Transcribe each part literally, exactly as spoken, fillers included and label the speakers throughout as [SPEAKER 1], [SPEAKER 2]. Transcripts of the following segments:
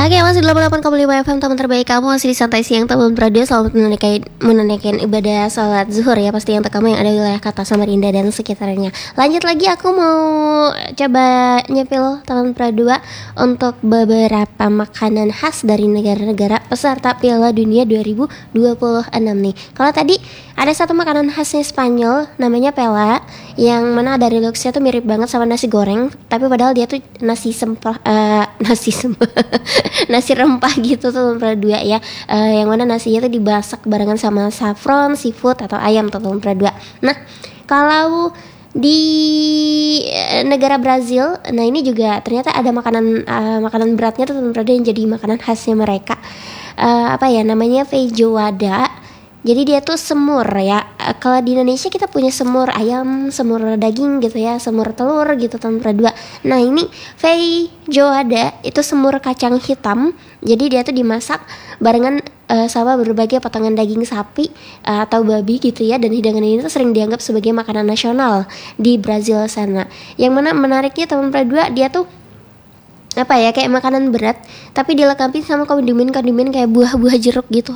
[SPEAKER 1] Oke, masih delapan puluh delapan koma lima F M, teman terbaik kamu, masih di santai siang teman berada. Selamat menunaikan, menunaikan ibadah salat zuhur ya, pasti yang kamu yang ada wilayah kota Samarinda dan sekitarnya. Lanjut lagi, aku mau coba nyepil teman Pradua untuk beberapa makanan khas dari negara-negara peserta Piala Dunia dua ribu dua puluh enam nih. Kalau tadi ada satu makanan khasnya Spanyol namanya pela, yang mana dari looksnya tuh mirip banget sama nasi goreng, tapi padahal dia tuh nasi sempro, uh, nasi sempro nasi rempah gitu tuh Pradua ya, uh, yang mana nasinya tuh dibasak barengan sama saffron, seafood atau ayam tuh Pradua. Nah, kalau di negara Brazil, nah ini juga ternyata ada makanan uh, makanan beratnya tuh Pradua yang jadi makanan khasnya mereka. Uh, apa ya namanya, feijoada. Jadi dia tuh semur ya. Kalau di Indonesia kita punya semur ayam, semur daging gitu ya, semur telur gitu tanpa dua. Nah ini feijoada itu semur kacang hitam. Jadi dia tuh dimasak barengan uh, sama berbagai potongan daging sapi uh, atau babi gitu ya. Dan hidangan ini tuh sering dianggap sebagai makanan nasional di Brazil sana. Yang mana menariknya teman dua, dia tuh apa ya, kayak makanan berat tapi dilengkapi sama kondimen-kondimen kayak buah-buah jeruk gitu.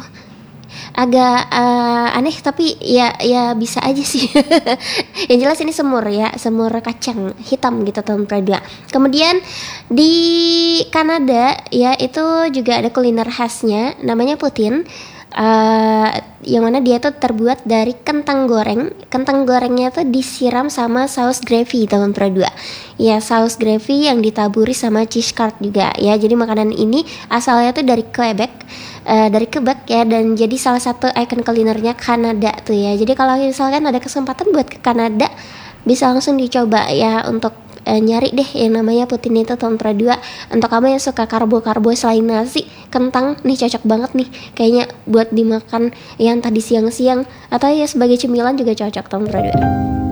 [SPEAKER 1] Agak uh, aneh tapi ya ya bisa aja sih. Yang jelas ini semur ya, semur kacang hitam gitu teman Pradua. Kemudian di Kanada ya, itu juga ada kuliner khasnya namanya poutine. Uh, yang mana dia tuh terbuat dari kentang goreng. Kentang gorengnya tuh disiram sama saus gravy teman Pradua. Ya, saus gravy yang ditaburi sama cheese curd juga ya. Jadi makanan ini asalnya tuh dari Quebec, uh, dari Quebec ya, dan jadi salah satu ikon kulinernya Kanada tuh ya. Jadi kalau misalkan ada kesempatan buat ke Kanada, bisa langsung dicoba ya untuk uh, nyari deh yang namanya poutine itu teman Pradua. Untuk kamu yang suka karbo-karbo selain nasi, kentang nih cocok banget nih kayaknya buat dimakan yang tadi siang-siang, atau ya sebagai cemilan juga cocok teman Pradua.